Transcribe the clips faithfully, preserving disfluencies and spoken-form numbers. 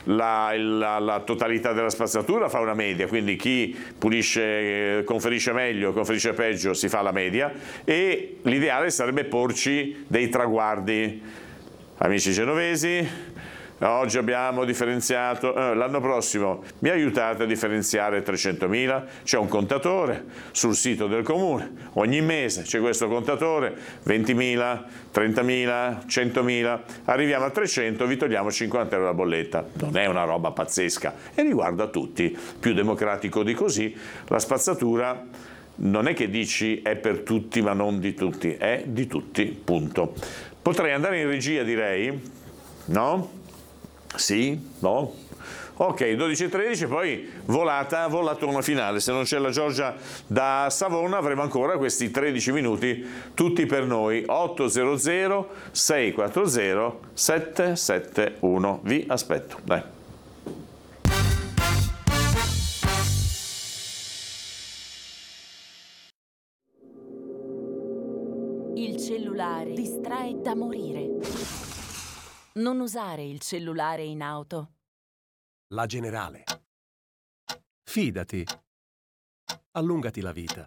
la, la, la totalità della spazzatura fa una media, quindi chi pulisce, conferisce meglio, conferisce peggio, si fa la media, e l'ideale sarebbe porci dei traguardi. Amici genovesi, oggi abbiamo differenziato, eh, l'anno prossimo mi aiutate a differenziare trecentomila, c'è un contatore sul sito del comune, ogni mese c'è questo contatore, ventimila, trentamila, centomila, arriviamo a trecento, vi togliamo cinquanta euro la bolletta. Non è una roba pazzesca e riguarda tutti, più democratico di così. La spazzatura non è che dici è per tutti ma non di tutti, è di tutti, punto. Potrei andare in regia, direi, no? Sì? No? Ok, dodici e tredici, poi volata, volatona finale. Se non c'è la Giorgia da Savona avremo ancora questi tredici minuti tutti per noi. otto zero zero sei quattro zero sette sette uno. Vi aspetto. Dai. Il cellulare distrae da morire. Non usare il cellulare in auto. La Generale. Fidati. Allungati la vita.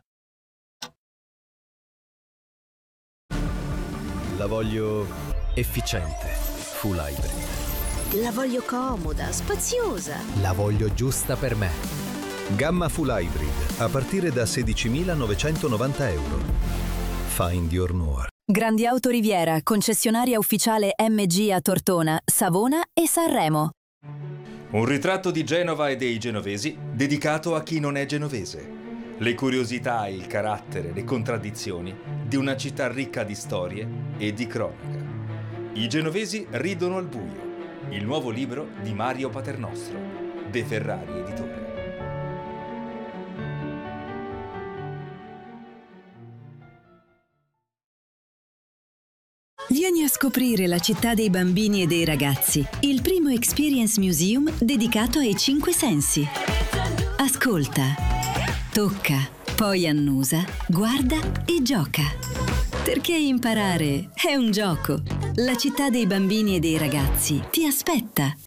La voglio efficiente, full hybrid. La voglio comoda, spaziosa. La voglio giusta per me. Gamma full hybrid a partire da sedicimilanovecentonovanta euro. Find your Noir. Grandi Auto Riviera, concessionaria ufficiale M G a Tortona, Savona e Sanremo. Un ritratto di Genova e dei genovesi dedicato a chi non è genovese. Le curiosità, il carattere, le contraddizioni di una città ricca di storie e di cronaca. I genovesi ridono al buio. Il nuovo libro di Mario Paternostro, De Ferrari Editore. Vieni a scoprire la città dei bambini e dei ragazzi, il primo Experience Museum dedicato ai cinque sensi. Ascolta, tocca, poi annusa, guarda e gioca. Perché imparare è un gioco. La città dei bambini e dei ragazzi ti aspetta.